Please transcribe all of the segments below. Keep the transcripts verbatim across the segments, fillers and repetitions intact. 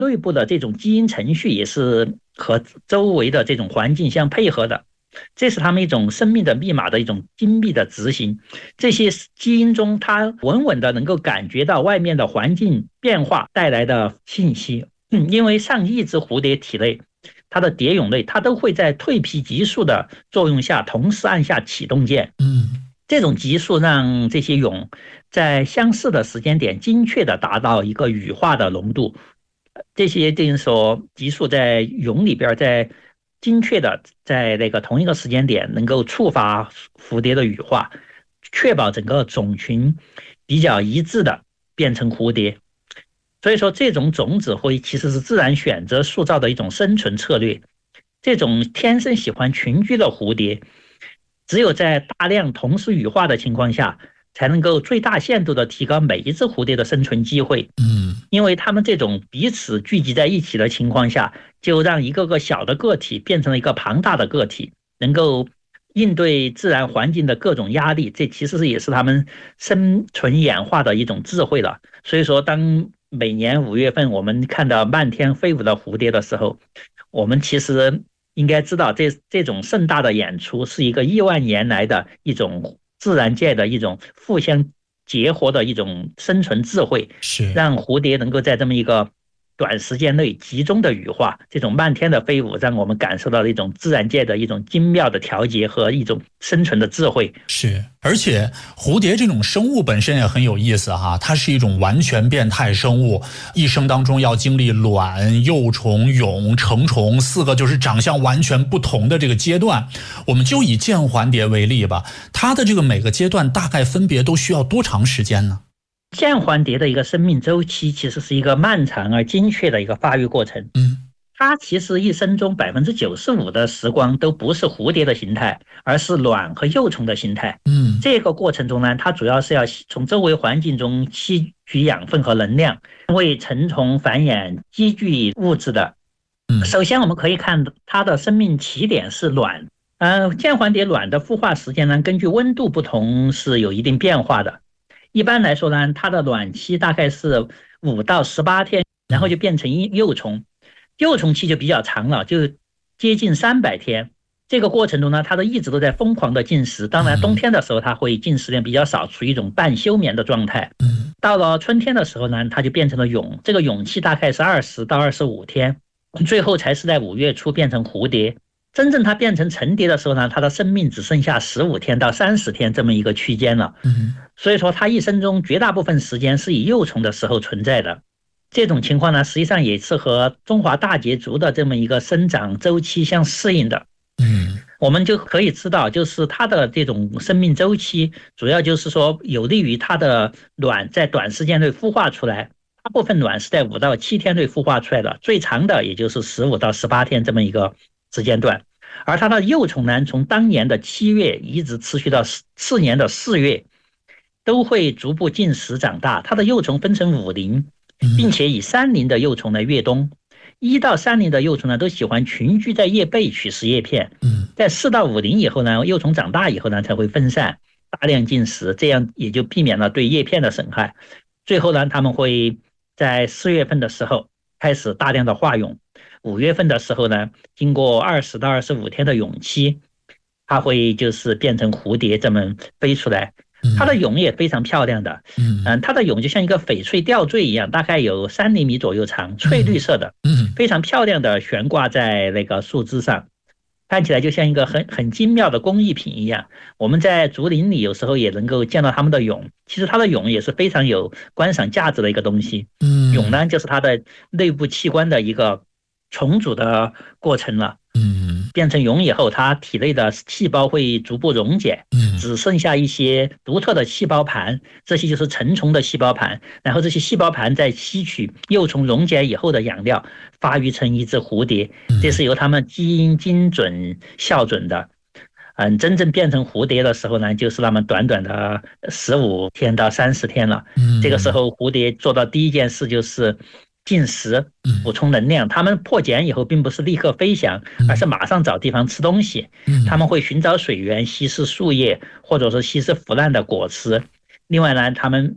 内部的这种基因程序也是和周围的这种环境相配合的，这是他们一种生命的密码的一种精密的执行。这些基因中，它稳稳的能够感觉到外面的环境变化带来的信息。嗯，因为上亿只蝴蝶体内，它的蝶蛹类，它都会在蜕皮激素的作用下同时按下启动键。 嗯， 这种激素让这些蛹在相似的时间点精确的达到一个羽化的浓度。这些这说激素在蛹里边，在精确的在那个同一个时间点能够触发蝴蝶的羽化，确保整个种群比较一致的变成蝴蝶。所以说这种种子会其实是自然选择塑造的一种生存策略。这种天生喜欢群居的蝴蝶，只有在大量同时羽化的情况下，才能够最大限度的提高每一只蝴蝶的生存机会。 嗯， 因为它们这种彼此聚集在一起的情况下，就让一个个小的个体变成了一个庞大的个体，能够应对自然环境的各种压力。这其实也是他们生存演化的一种智慧了。所以说，当每年五月份我们看到漫天飞舞的蝴蝶的时候，我们其实应该知道这这种盛大的演出是一个亿万年来的一种自然界的一种互相结合的一种生存智慧， 是让蝴蝶能够在这么一个短时间内集中的羽化。这种漫天的飞舞让我们感受到了一种自然界的一种精妙的调节和一种生存的智慧。 是，而且蝴蝶这种生物本身也很有意思哈，它是一种完全变态生物，一生当中要经历卵、幼虫、蛹、成虫四个就是长相完全不同的这个阶段。我们就以剑环蝶为例吧，它的这个每个阶段大概分别都需要多长时间呢？ 剑环蝶的一个生命周期其实是一个漫长而精确的一个发育过程。 嗯， 它其实一生中百分之九十五的时光都不是蝴蝶的形态，而是卵和幼虫的形态。 嗯， 这个过程中呢，它主要是要从周围环境中吸取养分和能量，为成虫繁衍积聚物质的。首先我们可以看它的生命起点是卵。呃，剑环蝶卵的孵化时间呢，根据温度不同是有一定变化的。一般来说呢，它的卵期大概是五到十八天，然后就变成幼虫。幼虫期就比较长了，就接近三百天。这个过程中呢，它都一直都在疯狂的进食。当然，冬天的时候它会进食量比较少，处于一种半休眠的状态。到了春天的时候呢，它就变成了蛹。这个蛹期大概是二十到二十五天，最后才是在五月初变成蝴蝶。真正它变成成蝶的时候呢，它的生命只剩下十五天到三十天这么一个区间了。所以说它一生中绝大部分时间是以幼虫的时候存在的。这种情况呢，实际上也是和中华大节族的这么一个生长周期相适应的。 嗯， 我们就可以知道，就是它的这种生命周期，主要就是说有利于它的卵在短时间内孵化出来。大部分卵是在五到七天内孵化出来的，最长的也就是十五到十八天这么一个时间段。而它的幼虫呢，从当年的七月一直持续到次年的四月，都会逐步进食长大。它的幼虫分成五龄，并且以三龄的幼虫来越冬。一到三龄的幼虫呢，都喜欢群居在叶背取食叶片。在四到五龄以后呢，幼虫长大以后呢，才会分散大量进食，这样也就避免了对叶片的损害。最后呢，他们会在四月份的时候开始大量的化蛹。五月份的时候呢，经过二十到二十五天的蛹期，它会就是变成蝴蝶这么飞出来。它的蛹也非常漂亮的，嗯，它的蛹就像一个翡翠吊坠一样，大概有三厘米左右长，翠绿色的，非常漂亮的悬挂在那个树枝上，看起来就像一个很很精妙的工艺品一样。我们在竹林里有时候也能够见到它们的蛹，其实它的蛹也是非常有观赏价值的一个东西。蛹呢，就是它的内部器官的一个重组的过程了。变成蛹以后，它体内的细胞会逐步溶解，只剩下一些独特的细胞盘，这些就是成虫的细胞盘。然后这些细胞盘在吸取幼虫溶解以后的养料，发育成一只蝴蝶。这是由它们基因精准校准的。嗯，真正变成蝴蝶的时候呢，就是那么短短的十五天到三十天了。这个时候，蝴蝶做到第一件事就是进食，补充能量。他们破茧以后并不是立刻飞翔，而是马上找地方吃东西。他们会寻找水源，吸食树叶，或者说吸食腐烂的果实。另外呢，他们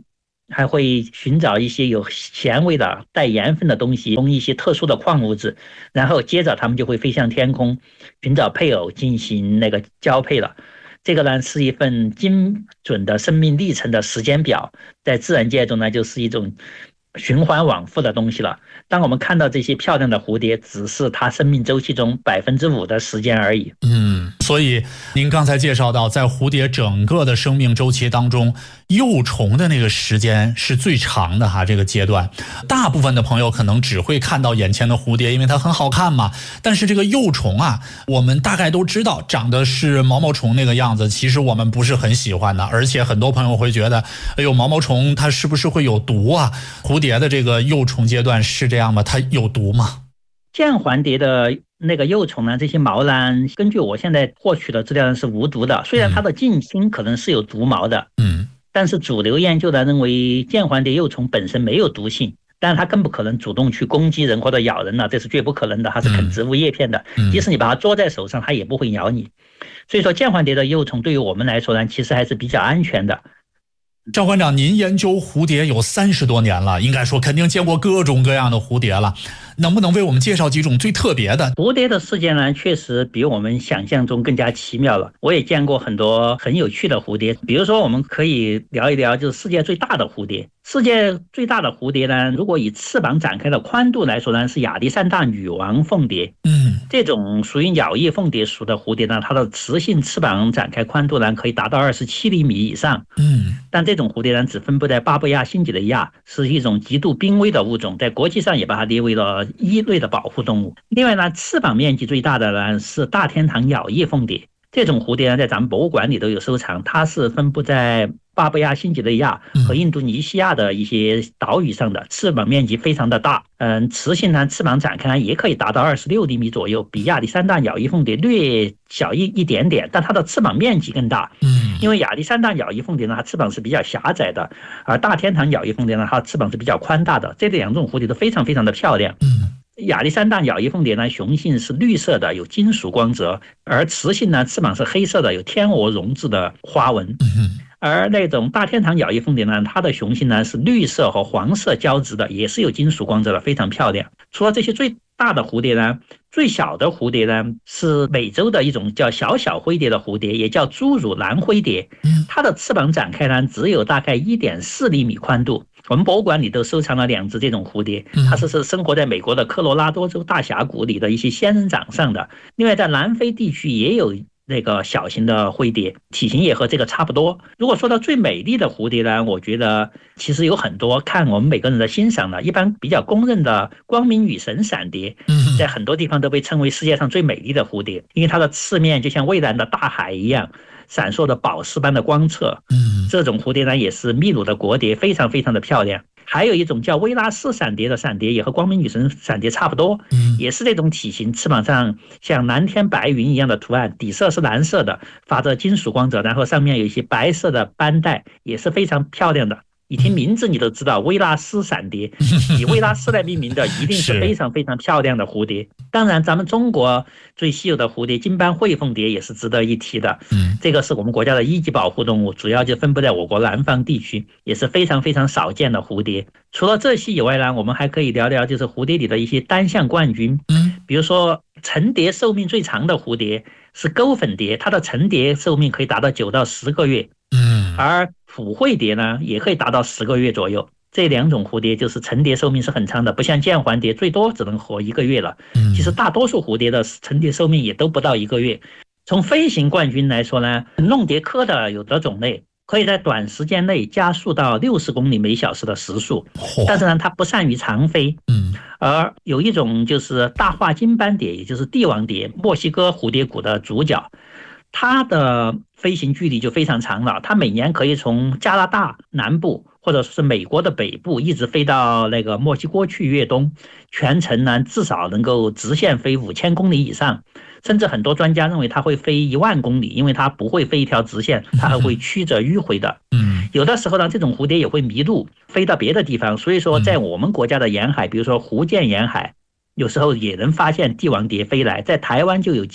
还会寻找一些有咸味的、带盐分的东西，用一些特殊的矿物质，然后接着它们就会飞向天空，寻找配偶进行那个交配了。这个呢是一份精准的生命历程的时间表，在自然界中呢就是一种循环往复的东西了。当我们看到这些漂亮的蝴蝶，只是它生命周期中百分之五的时间而已。 嗯，所以您刚才介绍到，在蝴蝶整个的生命周期当中，幼虫的那个时间是最长的哈。这个阶段，大部分的朋友可能只会看到眼前的蝴蝶，因为它很好看嘛。但是这个幼虫啊，我们大概都知道，长得是毛毛虫那个样子，其实我们不是很喜欢的。而且很多朋友会觉得，哎呦，毛毛虫它是不是会有毒啊？蝴蝶的这个幼虫阶段是这样吗？它有毒吗？ 剑环蝶的那个幼虫呢，这些毛呢，根据我现在获取的资料是无毒的，虽然它的近亲可能是有毒毛的， 嗯， 但是主流研究呢认为剑环蝶幼虫本身没有毒性，但是它更不可能主动去攻击人或者咬人了，这是绝不可能的，它是啃植物叶片的，即使你把它捉在手上，它也不会咬你。所以说剑环蝶的幼虫对于我们来说呢，其实还是比较安全的。 赵馆长，您研究蝴蝶有三十多年了，应该说肯定见过各种各样的蝴蝶了，能不能为我们介绍几种最特别的？ 蝴蝶的世界呢，确实比我们想象中更加奇妙了。我也见过很多很有趣的蝴蝶，比如说我们可以聊一聊，就是世界最大的蝴蝶。世界最大的蝴蝶呢，如果以翅膀展开的宽度来说呢，是亚历山大女王凤蝶。 嗯， 这种属于鸟翼凤蝶属的蝴蝶呢，它的雌性翅膀展开宽度呢，可以达到二十七厘米以上。 嗯， 但这种蝴蝶呢，只分布在巴布亚新几内亚，是一种极度濒危的物种，在国际上也把它列为了一类的保护动物。另外呢，翅膀面积最大的呢是大天堂鸟翼凤蝶。这种蝴蝶呢，在咱们博物馆里都有收藏，它是分布在巴布亚新几内亚和印度尼西亚的一些岛屿上的，翅膀面积非常的大。嗯，雌性呢，翅膀展开也可以达到二十六厘米左右，比亚历山大鸟翼凤蝶略小一一点点，但它的翅膀面积更大。 嗯， 因为亚历山大鸟翼凤蝶呢，它翅膀是比较狭窄的，而大天堂鸟翼凤蝶呢，它翅膀是比较宽大的。这两种蝴蝶都非常非常的漂亮。 嗯。 亚历山大鸟翼凤蝶呢，雄性是绿色的，有金属光泽，而雌性呢，翅膀是黑色的，有天鹅绒质的花纹。而那种大天堂鸟翼凤蝶呢，它的雄性呢是绿色和黄色交织的，也是有金属光泽的，非常漂亮。除了这些最大的蝴蝶呢，最小的蝴蝶呢是美洲的一种叫小小灰蝶的蝴蝶，也叫侏儒蓝灰蝶。它的翅膀展开呢只有大概 一点四厘米宽度。我们博物馆里都收藏了两只这种蝴蝶，它是是生活在美国的科罗拉多州大峡谷里的一些仙人掌上的。另外在南非地区也有那个小型的灰蝶，体型也和这个差不多。如果说到最美丽的蝴蝶呢，我觉得其实有很多，看我们每个人的欣赏了。一般比较公认的光明女神闪蝶，在很多地方都被称为世界上最美丽的蝴蝶，因为它的翅面就像蔚蓝的大海一样，闪烁的宝石般的光泽。这种蝴蝶呢也是秘鲁的国蝶，非常非常的漂亮。还有一种叫威拉斯闪蝶的闪蝶，也和光明女神闪蝶差不多，也是这种体型，翅膀上像蓝天白云一样的图案，底色是蓝色的，发着金属光泽，然后上面有一些白色的斑带，也是非常漂亮的。一听名字你都知道，威拉斯闪蝶，以威拉斯来命名的，一定是非常非常漂亮的蝴蝶。当然咱们中国最稀有的蝴蝶金斑喙凤蝶也是值得一提的，这个是我们国家的一级保护动物，主要就分布在我国南方地区，也是非常非常少见的蝴蝶。除了这些以外呢，我们还可以聊聊就是蝴蝶里的一些单项冠军，比如说成蝶寿命最长的蝴蝶是钩粉蝶，它的成蝶寿命可以达到九到十个月，而普惠蝶呢也可以达到十个月左右。这两种蝴蝶就是成蝶寿命是很长的，不像剑环蝶最多只能活一个月了。其实大多数蝴蝶的成蝶寿命也都不到一个月。从飞行冠军来说呢，弄蝶科的有的种类可以在短时间内加速到六十公里每小时的时速，但是呢它不善于长飞。而有一种就是大化金斑蝶，也就是帝王蝶，墨西哥蝴蝶谷的主角，它的飞行距离就非常长了，它每年可以从加拿大南部或者是美国的北部一直飞到那个墨西哥去越冬，全程呢至少能够直线飞五千公里以上，甚至很多专家认为它会飞一万公里，因为它不会飞一条直线，它还会曲折迂回的。有的时候呢，这种蝴蝶也会迷路，飞到别的地方。所以说，在我们国家的沿海，比如说福建沿海，有时候也能发现帝王蝶飞来。在台湾就有记录，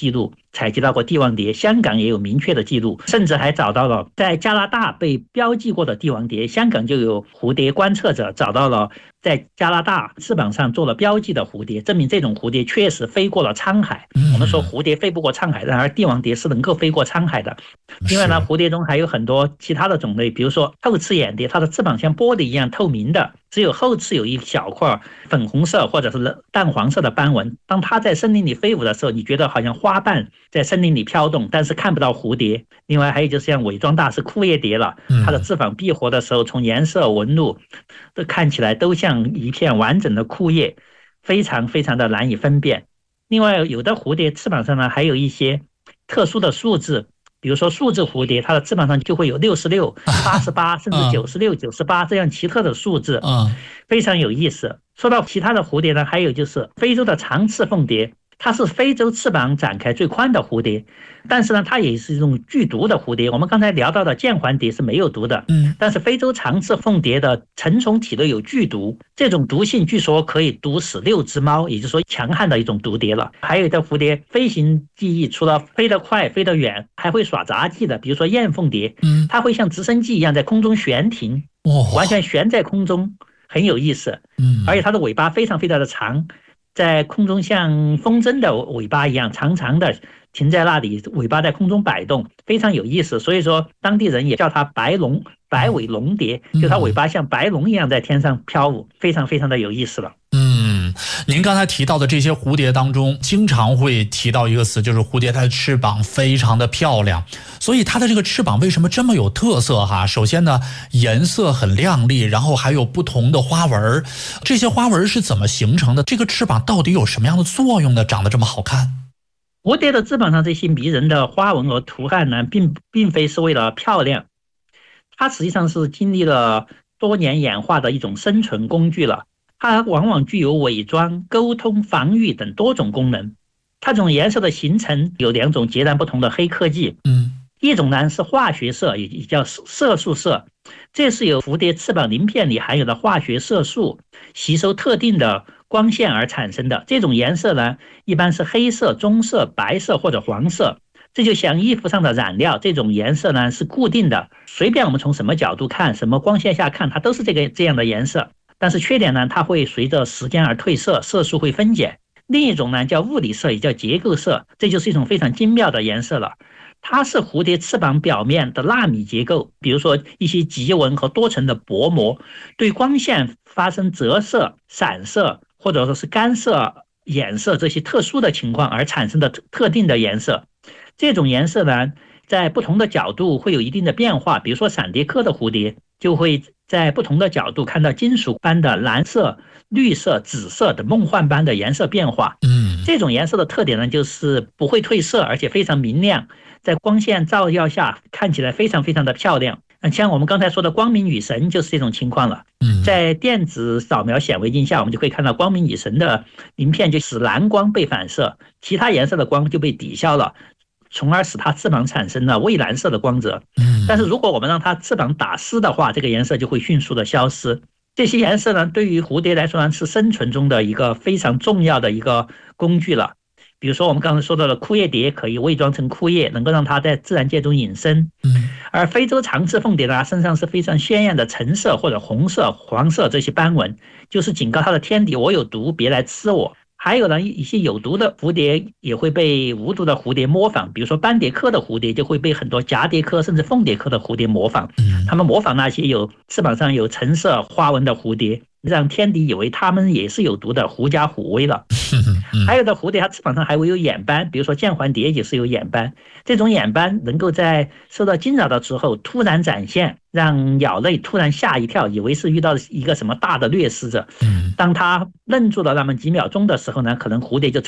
采集到过帝王蝶，香港也有明确的记录，甚至还找到了在加拿大被标记过的帝王蝶，香港就有蝴蝶观测者找到了在加拿大翅膀上做了标记的蝴蝶，证明这种蝴蝶确实飞过了沧海。我们说蝴蝶飞不过沧海，然而帝王蝶是能够飞过沧海的。另外呢，蝴蝶中还有很多其他的种类，比如说后翅眼蝶，它的翅膀像玻璃一样透明的，只有后翅有一小块粉红色或者是淡黄色的斑纹。当它在森林里飞舞的时候，你觉得好像花瓣在森林里飘动，但是看不到蝴蝶。另外还有就是像伪装大师枯叶蝶了，它的翅膀闭合的时候，从颜色纹路都看起来都像一片完整的枯叶，非常非常的难以分辨。另外有的蝴蝶翅膀上呢还有一些特殊的数字，比如说数字蝴蝶，它的翅膀上就会有六十六、八十八，甚至九十六、九十八这样奇特的数字，非常有意思。说到其他的蝴蝶呢，还有就是非洲的长翅凤蝶，它是非洲翅膀展开最宽的蝴蝶，但是呢，它也是一种剧毒的蝴蝶。我们刚才聊到的剑环蝶是没有毒的，嗯，但是非洲长翅凤蝶的成虫体内有剧毒，这种毒性据说可以毒死六只猫，也就是说强悍的一种毒蝶了。还有的蝴蝶飞行技艺除了飞得快、飞得远，还会耍杂技的，比如说燕凤蝶，嗯，它会像直升机一样在空中悬停，完全悬在空中，很有意思，嗯，而且它的尾巴非常非常的长。在空中像风筝的尾巴一样长长的停在那里，尾巴在空中摆动，非常有意思。所以说当地人也叫它白龙白尾龙蝶，就它尾巴像白龙一样在天上飘舞，非常非常的有意思了。 嗯，您刚才提到的这些蝴蝶当中，经常会提到一个词，就是蝴蝶它的翅膀非常的漂亮。所以它的这个翅膀为什么这么有特色哈？首先呢，颜色很亮丽，然后还有不同的花纹。这些花纹是怎么形成的？这个翅膀到底有什么样的作用呢？长得这么好看？ 蝴蝶的翅膀上这些迷人的花纹和图案呢，并并非是为了漂亮，它实际上是经历了多年演化的一种生存工具了。它往往具有伪装、沟通、防御等多种功能。它这种颜色的形成有两种截然不同的黑科技，嗯，一种呢是化学色，也叫色素色，这是由蝴蝶翅膀鳞片里含有的化学色素吸收特定的光线而产生的。这种颜色呢，一般是黑色、棕色、白色或者黄色。这就像衣服上的染料，这种颜色呢是固定的，随便我们从什么角度看，什么光线下看，它都是这个这样的颜色。但是缺点呢，它会随着时间而褪色，色素会分解。另一种呢叫物理色，也叫结构色，这就是一种非常精妙的颜色了。它是蝴蝶翅膀表面的纳米结构，比如说一些极纹和多层的薄膜，对光线发生折射、散射或者说是干涉、衍射这些特殊的情况而产生的特定的颜色。这种颜色呢，在不同的角度会有一定的变化，比如说闪蝶科的蝴蝶就会在不同的角度看到金属般的蓝色、绿色、紫色的梦幻般的颜色变化。嗯，这种颜色的特点呢，就是不会褪色，而且非常明亮，在光线照耀下看起来非常非常的漂亮。像我们刚才说的光明女神就是这种情况了。在电子扫描显微镜下，我们就可以看到光明女神的鳞片就使蓝光被反射，其他颜色的光就被抵消了，从而使它翅膀产生了蔚蓝色的光泽。但是如果我们让它翅膀打湿的话，这个颜色就会迅速的消失。这些颜色呢，对于蝴蝶来说呢，是生存中的一个非常重要的一个工具了。比如说我们刚才说到的枯叶蝶可以伪装成枯叶，能够让它在自然界中隐身。而非洲长翅凤蝶呢，身上是非常鲜艳的橙色或者红色、黄色这些斑纹，就是警告它的天敌，我有毒，别来吃我。还有呢，一些有毒的蝴蝶也会被无毒的蝴蝶模仿，比如说斑蝶科的蝴蝶就会被很多蛱蝶科甚至凤蝶科的蝴蝶模仿。它们模仿那些有翅膀上有橙色花纹的蝴蝶，让天敌以为它们也是有毒的，狐假虎威了。还有的蝴蝶它翅膀上还会有眼斑，比如说剑环蝶也是有眼斑，这种眼斑能够在受到惊扰的时候突然展现，让鸟类突然吓一跳，以为是遇到一个什么大的掠食者。当它愣住了那么几秒钟的时候呢，可能蝴蝶就